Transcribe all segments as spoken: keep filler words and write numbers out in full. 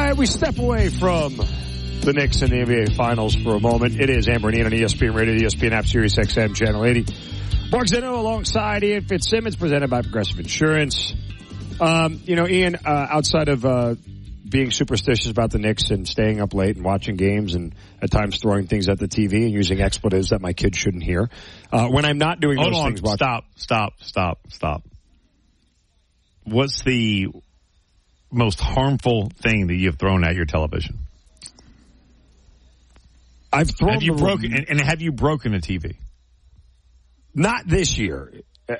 right, we step away from the Knicks and the N B A Finals for a moment. It is Amber and Ian on E S P N Radio, the E S P N app, Sirius X M, Channel eighty. Mark Zeno alongside Ian Fitzsimmons, presented by Progressive Insurance. Um, you know, Ian, uh, outside of uh, being superstitious about the Knicks and staying up late and watching games and at times throwing things at the T V and using expletives that my kids shouldn't hear, uh, when I'm not doing Hold those on. things... Watch- stop, stop, stop, stop. What's the most harmful thing that you've thrown at your television? I've thrown have you the broken and, and have you broken a T V? Not this year.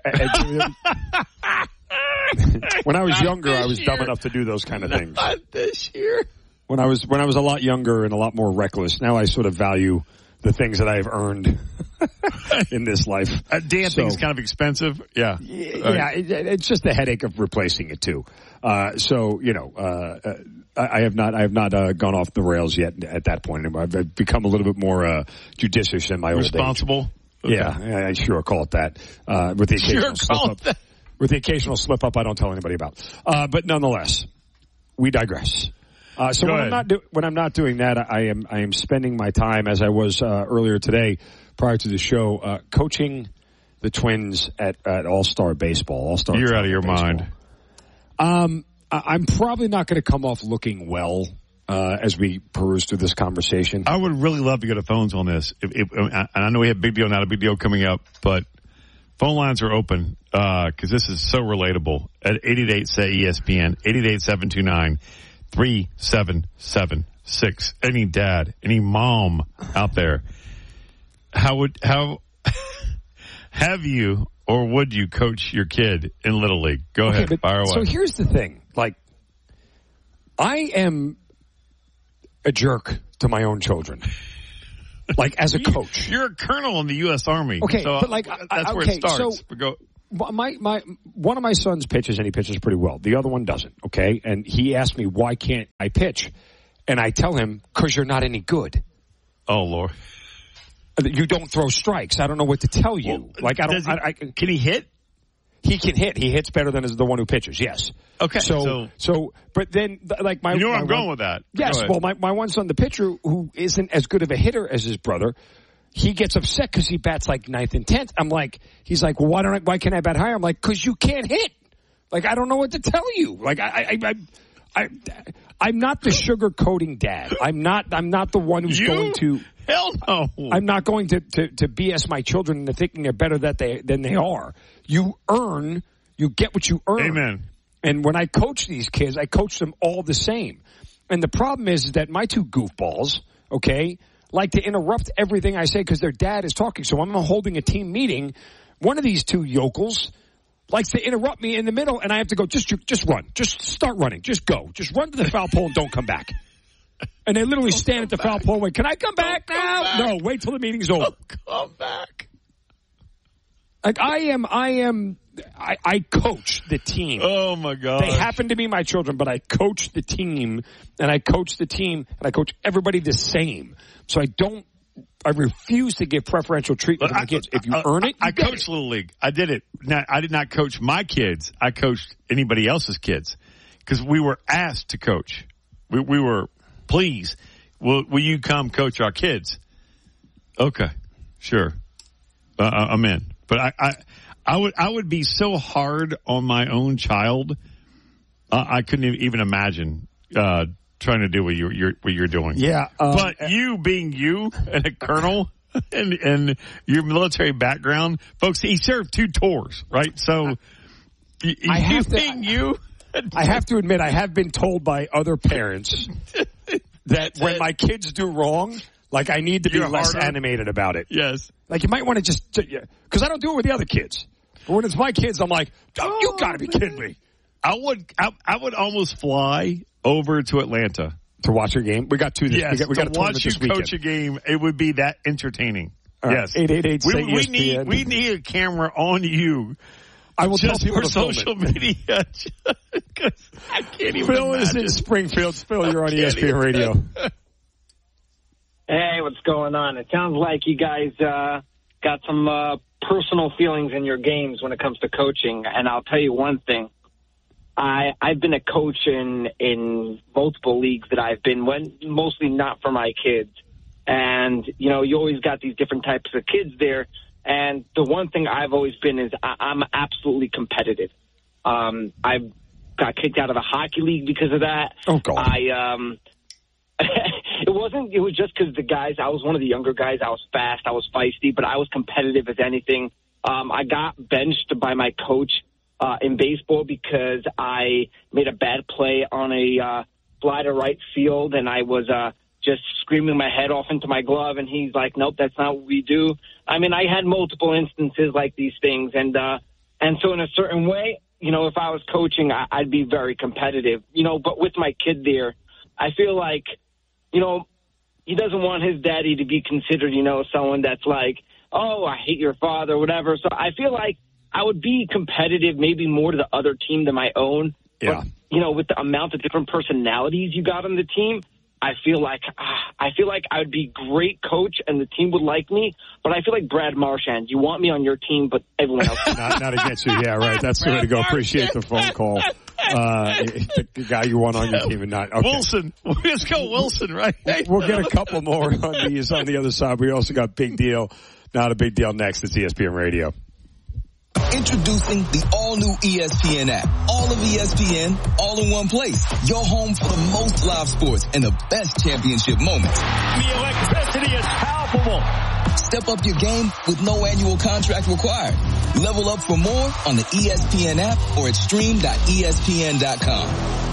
When I was Not younger, I was year. dumb enough to do those kind of things. Not this year. When I was when I was a lot younger and a lot more reckless, now I sort of value the things that I've earned in this life. A damn so, thing's kind of expensive. Yeah, yeah. Right. It, it's just the headache of replacing it too. Uh, so you know, uh, I, I have not I have not uh, gone off the rails yet. At that point, I've become a little bit more uh, judicious in my old age. Responsible. Okay. Yeah, I sure call it that. Uh, with the occasional Sure slip call up, it that. with the occasional slip up, I don't tell anybody about. Uh, but nonetheless, we digress. Uh, so Go when ahead. I'm not do- when I'm not doing that, I am I am spending my time as I was uh, earlier today, prior to the show, uh, coaching the Twins at, at All Star Baseball. All Star. You're out of your baseball. mind. Um, I- I'm probably not going to come off looking well uh, as we peruse through this conversation. I would really love to get a phones on this. If, if, and I know we have big deal, not a big deal coming up, but phone lines are open because uh, this is so relatable. At eight eight eight, S A Y, E S P N, eight eight eight, seven two nine, three seven seven six. Any dad, any mom out there, how would how have you or would you coach your kid in Little League? Go Okay, ahead, but- fire away. So here's the thing: like, I am a jerk to my own children. Like, as a coach. You're a colonel in the U S Army. Okay, so but like, that's I, where okay, it starts. so- But go. My, my, one of my sons pitches and he pitches pretty well. The other one doesn't, okay? And he asked me, why can't I pitch? And I tell him, cause you're not any good. Oh, Lord. You don't throw strikes. I don't know what to tell you. Well, like, I don't, does he- I, I, Can he hit? he can hit. He hits better than the one who pitches, yes. Okay, So, so- so, but then, th- like my, You know where my I'm going one- with that. Yes, Go ahead. well, my, my one son, the pitcher, who isn't as good of a hitter as his brother, he gets upset because he bats like ninth and tenth. I'm like, he's like, well, why don't I, why can't I bat higher? I'm like, because you can't hit. Like, I don't know what to tell you. Like, I, I, I, I, I'm not the sugar-coating dad. I'm not, I'm not the one who's You? going to, Hell no. I'm not going to, to, to B S my children into thinking they're better that they, than they are. You earn, you get what you earn. Amen. And when I coach these kids, I coach them all the same. And the problem is, is that my two goofballs, okay, like to interrupt everything I say because their dad is talking. So I'm holding a team meeting. One of these two yokels likes to interrupt me in the middle, and I have to go, just just run. Just start running. Just go. Just run to the foul pole and don't come back. And they literally Don't stand at the back. foul pole and wait, can I come back Don't now? come back. No, wait till the meeting's over. Don't come back. Like, I am, I am, I, I coach the team. Oh, my God. They happen to be my children, but I coach the team, and I coach the team, and I coach everybody the same. So I don't, I refuse to give preferential treatment to my kids. If you I, earn it, you I, I get coached it. Little League. I did it. Now, I did not coach my kids. I coached anybody else's kids because we were asked to coach. We, we were, please, will, will you come coach our kids? Okay, sure. Uh, I'm in. But I, I, I would, I would be so hard on my own child. Uh, I couldn't even imagine uh, trying to do what you're, you're what you're doing. Yeah, um, but you being you and a colonel and and your military background, folks, he served two tours, right? So you, I you have to- being you. I have to admit, I have been told by other parents that when my kids do wrong, like, I need to be You're less harder? animated about it. Yes. Like, you might want to just, because I don't do it with the other kids. But when it's my kids, I'm like, oh, you got to be kidding me. I would I, I would almost fly over to Atlanta. To watch your game? We got two this Yes, we got, we got a to tournament watch you this weekend. coach a game, it would be that entertaining. All right, Yes. eight eight eight, we, say we E S P N. need we need a camera on you. I will tell Just people for to film social it. media. 'Cause I can't even Phil is imagine. in Springfield. Phil, you're on E S P N Can't Radio. Hey, what's going on? It sounds like you guys uh, got some uh, personal feelings in your games when it comes to coaching. And I'll tell you one thing. I, I've been a coach in, in multiple leagues that I've been, when mostly not for my kids. And, you know, you always got these different types of kids there. And the one thing I've always been is I, I'm absolutely competitive. Um, I got kicked out of the hockey league because of that. Oh, God. I, um, it wasn't, it was just because the guys, I was one of the younger guys. I was fast, I was feisty, but I was competitive as anything. Um, I got benched by my coach uh, in baseball because I made a bad play on a uh, fly to right field, and I was uh, just screaming my head off into my glove, and he's like, nope, that's not what we do. I mean, I had multiple instances like these things, and uh, and so in a certain way, you know, if I was coaching, I- I'd be very competitive, you know, but with my kid there, I feel like, you know, he doesn't want his daddy to be considered, you know, someone that's like, oh, I hate your father, whatever. So I feel like I would be competitive maybe more to the other team than my own. Yeah. But, you know, with the amount of different personalities you got on the team, I feel like ah, I feel like I would be a great coach and the team would like me. But I feel like Brad Marchand. You want me on your team, but everyone else. not, not against you. Yeah, right. That's the way to go. Appreciate the phone call. Uh, the guy you want on your team and not. Okay. Wilson. Let's go Wilson, right? We'll get a couple more on these on the other side. We also got Big Deal. Not a Big Deal next. It's E S P N Radio. Introducing the all-new E S P N app. All of E S P N, all in one place. Your home for the most live sports and the best championship moments. The electricity is palpable. Step up your game with no annual contract required. Level up for more on the E S P N app or at stream dot E S P N dot com.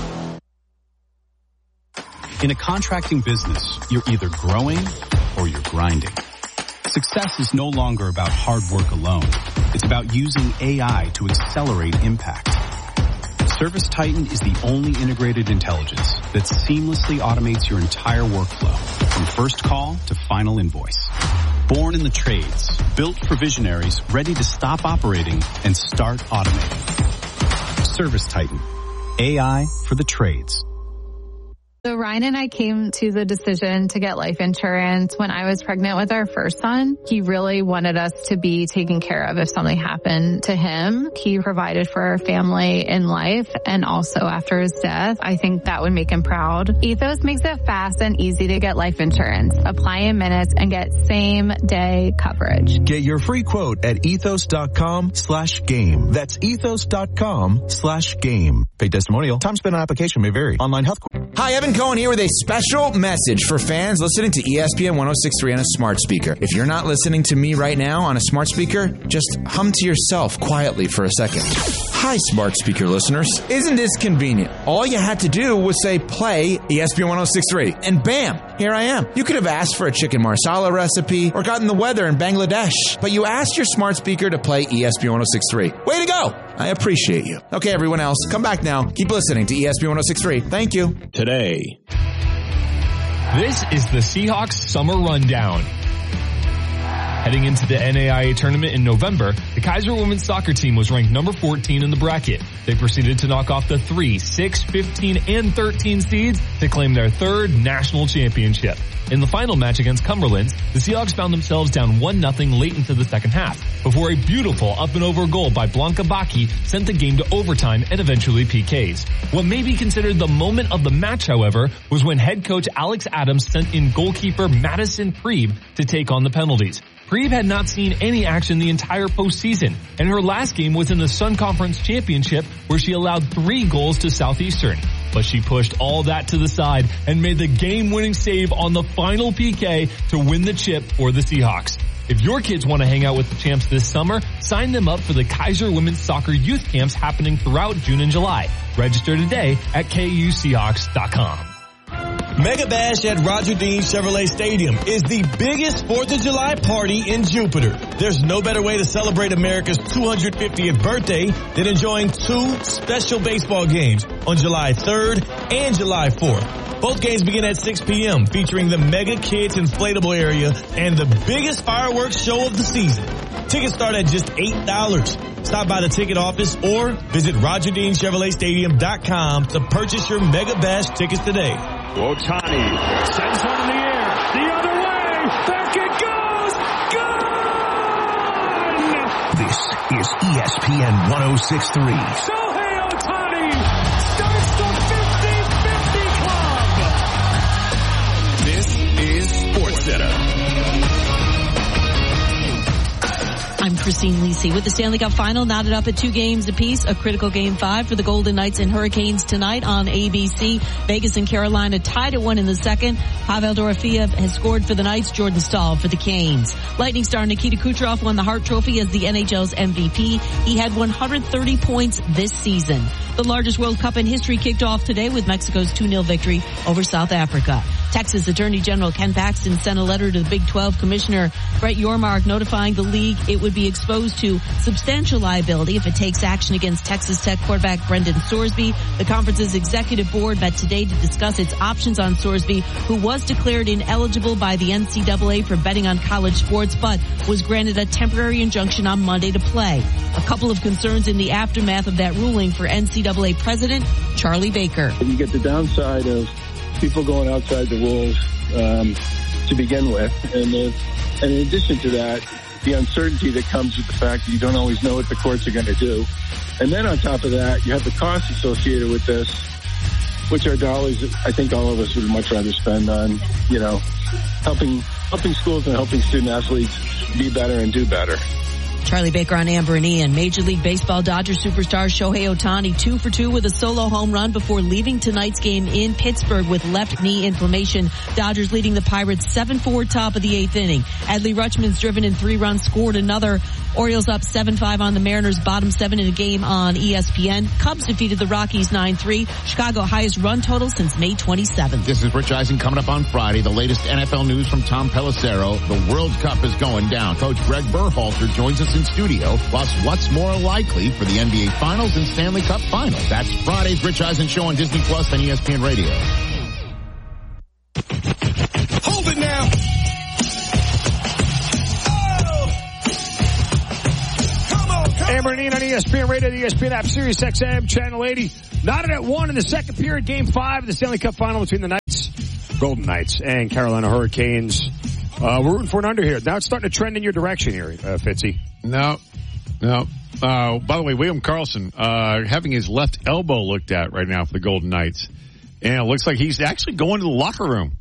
In a contracting business, you're either growing or you're grinding. Success is no longer about hard work alone. It's about using A I to accelerate impact. ServiceTitan is the only integrated intelligence that seamlessly automates your entire workflow, from first call to final invoice. Born in the trades, built for visionaries ready to stop operating and start automating. ServiceTitan, A I for the trades. So Ryan and I came to the decision to get life insurance when I was pregnant with our first son. He really wanted us to be taken care of if something happened to him. He provided for our family in life and also after his death. I think that would make him proud. Ethos makes it fast and easy to get life insurance. Apply in minutes and get same day coverage. Get your free quote at ethos.com slash game. That's ethos.com slash game. Paid testimonial. Time spent on application may vary. Online health. Hi, Evan Cohen here with a special message for fans listening to E S P N one oh six point three on a smart speaker. If you're not listening to me right now on a smart speaker, just hum to yourself quietly for a second. Hi, smart speaker listeners. Isn't this convenient? All you had to do was say play E S P N one oh six point three, and bam, here I am. You could have asked for a chicken marsala recipe or gotten the weather in Bangladesh, but you asked your smart speaker to play E S P N one oh six point three. Way to go! I appreciate you. Okay, everyone else, come back now. Keep listening to E S P N one oh six point three. Thank you. Today. This is the Seahawks Summer Rundown. Heading into the N A I A tournament in November, the Kaiser women's soccer team was ranked number fourteen in the bracket. They proceeded to knock off the three, six, fifteen, and thirteen seeds to claim their third national championship. In the final match against Cumberland, the Seahawks found themselves down one nothing late into the second half, before a beautiful up and over goal by Blanca Baki sent the game to overtime and eventually P Ks. What may be considered the moment of the match, however, was when head coach Alex Adams sent in goalkeeper Madison Preeb to take on the penalties. Preeb had not seen any action the entire postseason, and her last game was in the Sun Conference Championship where she allowed three goals to Southeastern. But she pushed all that to the side and made the game-winning save on the final P K to win the chip for the Seahawks. If your kids want to hang out with the champs this summer, sign them up for the Kaiser Women's Soccer Youth Camps happening throughout June and July. Register today at K U Seahawks dot com. Mega Bash at Roger Dean Chevrolet Stadium is the biggest fourth of July party in Jupiter. There's no better way to celebrate America's two hundred fiftieth birthday than enjoying two special baseball games on July third and July fourth. Both games begin at six p.m. featuring the Mega Kids Inflatable Area and the biggest fireworks show of the season. Tickets start at just eight dollars. Stop by the ticket office or visit Roger Dean Chevrolet Stadium dot com to purchase your Mega Bash tickets today. Ohtani sends one in the air. The other way. Back it goes. Gone. This is E S P N one oh six point three. Shohei Ohtani Christine Lisi. With the Stanley Cup Final knotted up at two games apiece, a critical Game five for the Golden Knights and Hurricanes tonight on A B C. Vegas and Carolina tied at one in the second. Pavel Dorofeev has scored for the Knights, Jordan Staal for the Canes. Lightning star Nikita Kucherov won the Hart Trophy as the N H L's M V P. He had one hundred thirty points this season. The largest World Cup in history kicked off today with Mexico's two nil victory over South Africa. Texas Attorney General Ken Paxton sent a letter to the Big twelve Commissioner Brett Yormark notifying the league it would be exposed to substantial liability if it takes action against Texas Tech quarterback Brendan Sorsby. The conference's executive board met today to discuss its options on Sorsby, who was declared ineligible by the N C double A for betting on college sports, but was granted a temporary injunction on Monday to play. A couple of concerns in the aftermath of that ruling for N C double A President Charlie Baker. You get the downside of people going outside the rules um, to begin with, and, uh, and in addition to that, the uncertainty that comes with the fact that you don't always know what the courts are going to do. And then on top of that, you have the costs associated with this, which are dollars that I think all of us would much rather spend on, you know, helping helping schools and helping student athletes be better and do better. Charlie Baker on Amber and Ian. Major League Baseball Dodgers superstar Shohei Ohtani two for two with a solo home run before leaving tonight's game in Pittsburgh with left knee inflammation. Dodgers leading the Pirates seven four top of the eighth inning. Adley Rutschman's driven in three runs, scored another. Orioles up seven five on the Mariners, bottom seven in a game on E S P N. Cubs defeated the Rockies nine three. Chicago highest run total since May twenty-seventh. This is Rich Eisen coming up on Friday. The latest N F L news from Tom Pelissero. The World Cup is going down. Coach Greg Berhalter joins us in studio. Plus, what's more likely for the N B A Finals and Stanley Cup Final? That's Friday's Rich Eisen Show on Disney Plus and E S P N Radio. Hold it now. Amber and Ian on E S P N Radio, the E S P N app, Sirius X M, Channel eighty. Knotted at one in the second period, Game five of the Stanley Cup Final between the Knights, Golden Knights, and Carolina Hurricanes. Uh, we're rooting for an under here. Now it's starting to trend in your direction here, uh, Fitzy. No, no. Uh, by the way, William Karlsson, uh, having his left elbow looked at right now for the Golden Knights. And it looks like he's actually going to the locker room.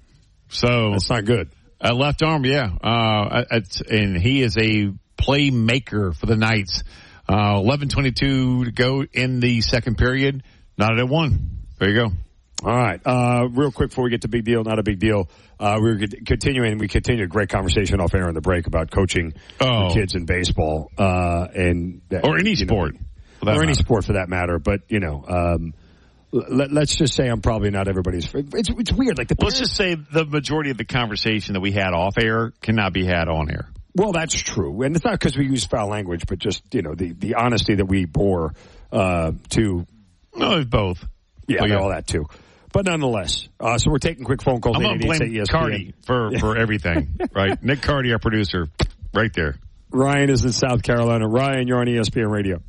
So. That's not good. Uh, left arm, yeah. Uh, it's, and he is a playmaker for the Knights. Uh, eleven twenty-two to go in the second period. Not at one. There you go. All right. Uh, real quick before we get to big deal, not a big deal. Uh, we're continuing, we continued a great conversation off air on the break about coaching oh. kids in baseball, uh, and. Or any sport. Know, or any sport for that matter. But, you know, um, let, let's just say I'm probably not everybody's. It's, it's weird. Like the Let's just say the majority of the conversation that we had off air cannot be had on air. Well, that's true. And it's not because we use foul language, but just, you know, the, the honesty that we bore, uh, to. No, it's both. Yeah, yeah, all that too. But nonetheless, uh, so we're taking quick phone calls. I'm going to blame Cardi for, for everything, right? Nick Cardi, our producer, right there. Ryan is in South Carolina. Ryan, you're on E S P N Radio.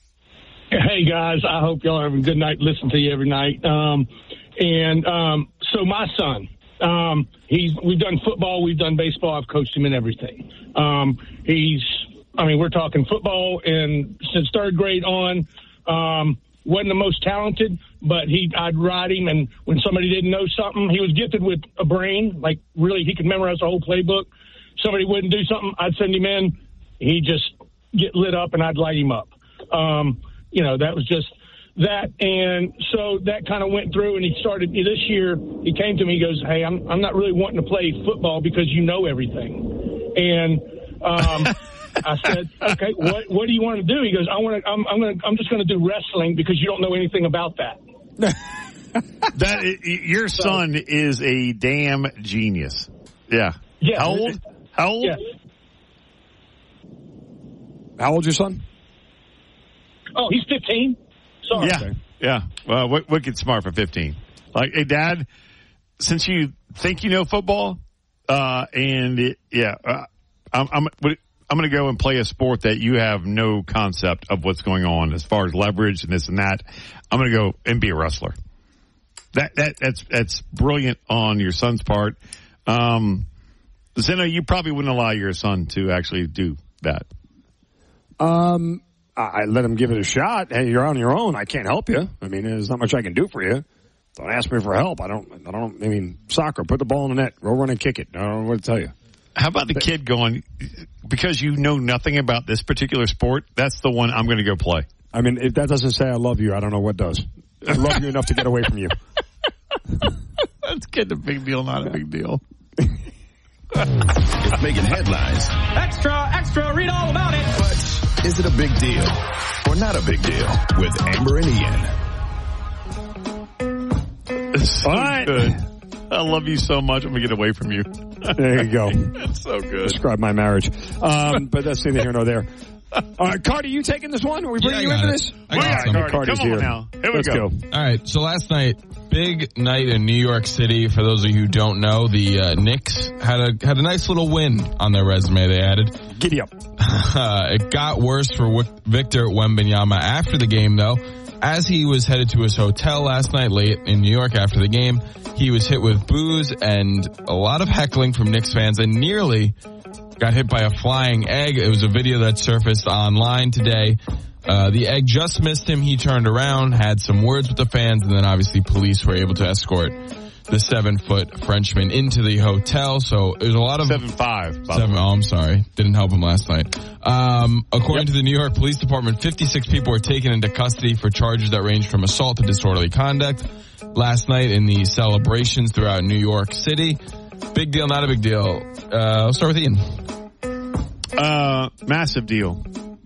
Hey, guys. I hope y'all are having a good night. Listen to you every night. Um, and um, so my son, um, he's we've done football, we've done baseball. I've coached him in everything. Um, he's, I mean, we're talking football, and since third grade on, um, wasn't the most talented, but he, I'd ride him, and when somebody didn't know something, he was gifted with a brain, like really he could memorize the whole playbook. Somebody wouldn't do something, I'd send him in, he'd just get lit up, and I'd light him up. Um, you know, that was just that, and so that kind of went through, and he started, this year, he came to me, he goes, hey, I'm, I'm not really wanting to play football because you know everything. And, um, I said, okay, what what do you want to do? He goes, I want to, I'm, I'm going to, I'm just going to do wrestling because you don't know anything about that. That is, your so, son is a damn genius. Yeah. Yeah. How old? How old? Yeah. How old's your son? Oh, he's fifteen. Sorry. Yeah. Yeah. Well, w- wicked smart for fifteen. Like, hey, Dad, since you think you know football, uh, and it, yeah, uh, I'm, I'm, I'm going to go and play a sport that you have no concept of what's going on as far as leverage and this and that. I'm going to go and be a wrestler. That, that, that's, that's brilliant on your son's part. Um, Zeno, you probably wouldn't allow your son to actually do that. Um, I let him give it a shot. Hey, you're on your own. I can't help you. I mean, there's not much I can do for you. Don't ask me for help. I don't, I don't, I mean, soccer, put the ball in the net, go run and kick it. I don't know what to tell you. How about the kid going, because you know nothing about this particular sport, that's the one I'm going to go play. I mean, if that doesn't say I love you, I don't know what does. I love you enough to get away from you. That's getting a big deal, not a big deal. It's making headlines. Extra, extra, read all about it. But is it a big deal or not a big deal? With Amber and Ian. It's so all right. good. I love you so much. I'm going to get away from you. There you go. That's so good. Describe my marriage. Um, but that's neither here nor there. All right, Cardi, you taking this one? Are we bringing yeah, you into it. this? I got right, Cardi. Cardi's Come on here. now. Here we Let's go. go. All right, so last night, big night in New York City. For those of you who don't know, the uh, Knicks had a had a nice little win on their resume. They added. Giddy up. Uh, it got worse for w- Victor Wembanyama after the game, though. As he was headed to his hotel last night late in New York after the game, he was hit with booze and a lot of heckling from Knicks fans and nearly got hit by a flying egg. It was a video that surfaced online today. Uh, the egg just missed him. He turned around, had some words with the fans, and then obviously police were able to escort the seven-foot Frenchman into the hotel. So there's a lot of... Seven five. Seven, oh, I'm sorry. Didn't help him last night. Um, according Yep. to the New York Police Department, fifty-six people were taken into custody for charges that range from assault to disorderly conduct. Last night in the celebrations throughout New York City. Big deal, not a big deal. Uh, I'll start with Ian. Uh, massive deal.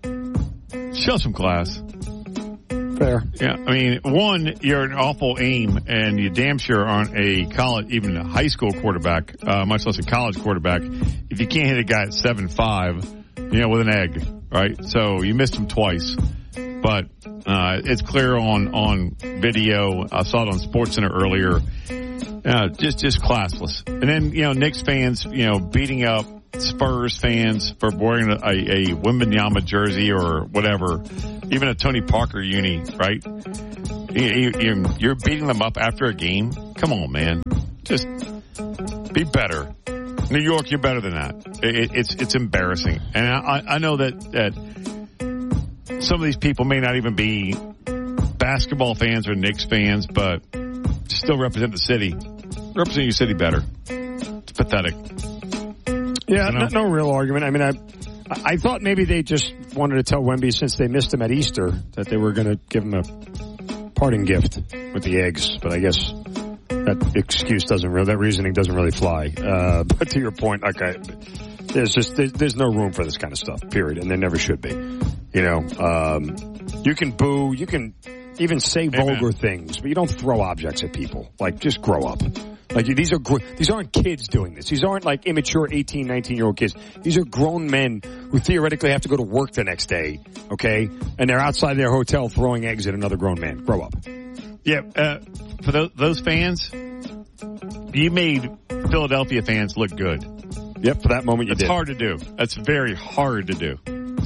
Show some class. Fair. Yeah, I mean, one, you're an awful aim, and you damn sure aren't a college, even a high school quarterback, uh, much less a college quarterback, if you can't hit a guy at seven five, you know, with an egg, right? So you missed him twice. But uh, it's clear on, on video. I saw it on SportsCenter earlier. Uh, just just classless. And then, you know, Knicks fans, you know, beating up Spurs fans for wearing a, a Wembanyama jersey or whatever, even a Tony Parker uni, right? You, you, you're beating them up after a game? Come on, man. Just be better. New York, you're better than that. It, it's it's embarrassing. And I, I know that, that some of these people may not even be basketball fans or Knicks fans, but still represent the city. Represent your city better. It's pathetic. Yeah, You know? no, no real argument. I mean, I I thought maybe they just wanted to tell Wemby, since they missed him at Easter, that they were going to give him a parting gift with the eggs. But I guess that excuse doesn't really, that reasoning doesn't really fly. Uh, but to your point, okay, there's just, there's, there's no room for this kind of stuff, period. And there never should be. You know, um, you can boo, you can even say Amen. vulgar things, but you don't throw objects at people. Like, just grow up. Like, these are gr- these aren't kids doing this. These aren't like immature eighteen, nineteen-year-old kids. These are grown men who theoretically have to go to work the next day, okay? And they're outside their hotel throwing eggs at another grown man. Grow up. Yeah, uh, for those, those fans, you made Philadelphia fans look good. Yep, for that moment you That's did. That's hard to do. That's very hard to do.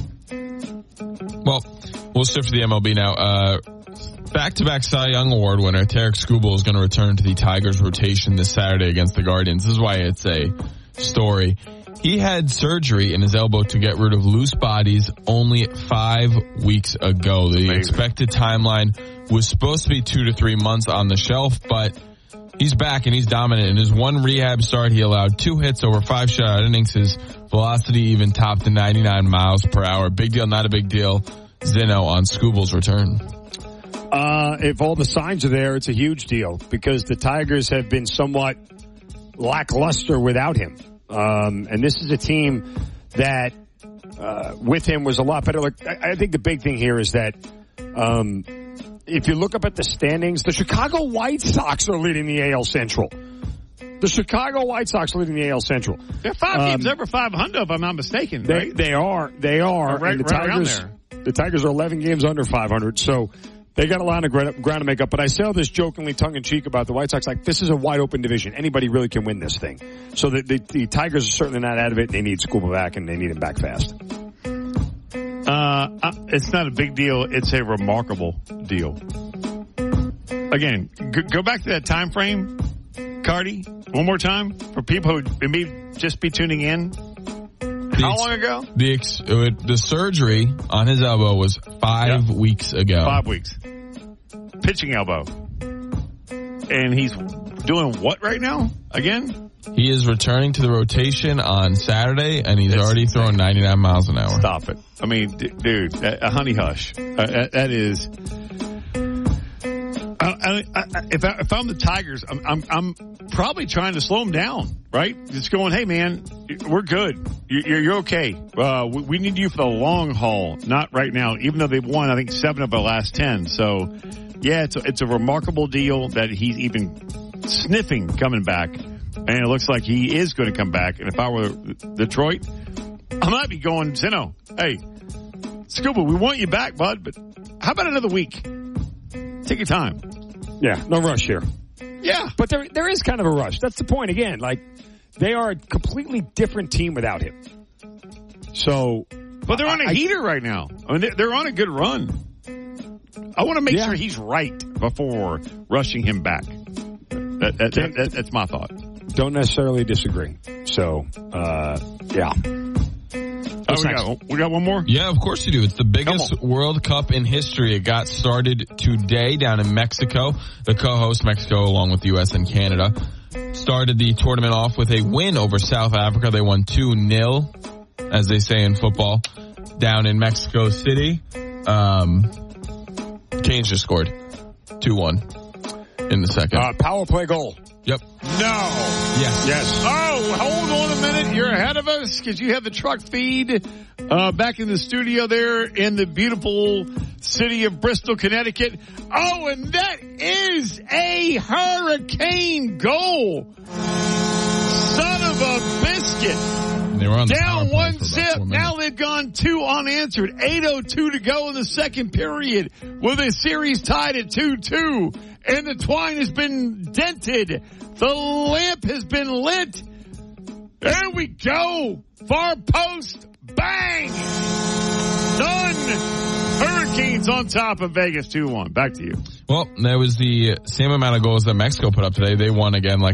Well, we'll shift to the M L B now. Uh, back-to-back Cy Young Award winner Tarek Skubal is going to return to the Tigers rotation this Saturday against the Guardians. This is why it's a story. He had surgery in his elbow to get rid of loose bodies only five weeks ago. The Amazing. expected timeline was supposed to be two to three months on the shelf, but he's back and he's dominant. In his one rehab start, he allowed two hits over five shutout innings. His velocity even topped the ninety-nine miles per hour. Big deal, not a big deal. Zeno on Skubal's return. Uh, if all the signs are there, it's a huge deal because the Tigers have been somewhat lackluster without him. Um, and this is a team that, uh, with him was a lot better. Like, I, I think the big thing here is that, um, if you look up at the standings, the Chicago White Sox are leading the A L Central. The Chicago White Sox are leading the A L Central. They're five Um, games over five hundred, if I'm not mistaken. They, right? they are, they are. Right- and the right around Tigers, there. the Tigers are eleven games under five hundred. So they got a lot of ground ground to make up. But I say all this jokingly, tongue in cheek about the White Sox. Like, this is a wide open division. Anybody really can win this thing. So the, the, the Tigers are certainly not out of it. They need Scuba back and they need him back fast. Uh, uh, it's not a big deal. It's a remarkable deal. Again, g- go back to that time frame, Cardi, one more time for people who may just be tuning in. The How ex- long ago? The ex- uh, the surgery on his elbow was five Yeah. weeks ago. Five weeks. Pitching elbow. And he's doing what right now? Again? He is returning to the rotation on Saturday, and he's It's already throwing ninety-nine miles an hour. Stop it. I mean, d- dude, a honey hush. Uh, that, that is... I, I, I, if, I, if I'm the Tigers, I'm, I'm, I'm probably trying to slow him down, right? Just going, hey, man, we're good. You're, you're okay. Uh, we, we need you for the long haul, not right now, even though they've won, I think, seven of the last ten. So, yeah, it's a, it's a remarkable deal that he's even sniffing coming back. And it looks like he is going to come back. And if I were Detroit, I might be going, Zeno, hey, Scuba, we want you back, bud, but how about another week? Take your time. Yeah, no rush here. Yeah. But there there is kind of a rush. That's the point again. Like, they are a completely different team without him. So. But they're on a I, heater right now. I mean, they're, they're on a good run. I want to make yeah. sure he's right before rushing him back. That, that, that, that, that's my thought. Don't necessarily disagree. So, uh, yeah. Oh, we, got, we got one more? Yeah, of course you do. It's the biggest World Cup in history. It got started today down in Mexico. The co-host, Mexico, along with the U S and Canada, started the tournament off with a win over South Africa. They won two nil, as they say in football, down in Mexico City. Um, Canes just scored two one in the second. Uh, power play goal. Yep. No. Yes. Yes. Oh, hold on a minute. You're ahead of us because you have the truck feed uh, back in the studio there in the beautiful city of Bristol, Connecticut. Oh, and that is a Hurricane goal. Son of a biscuit. They were on the down one zip. Now now they've gone two unanswered. eight oh two to go in the second period with a series tied at two two. And the twine has been dented. The lamp has been lit. There we go. Far post. Bang. Done. Hurricanes on top of Vegas two one. Back to you. Well, that was the same amount of goals that Mexico put up today. They won again like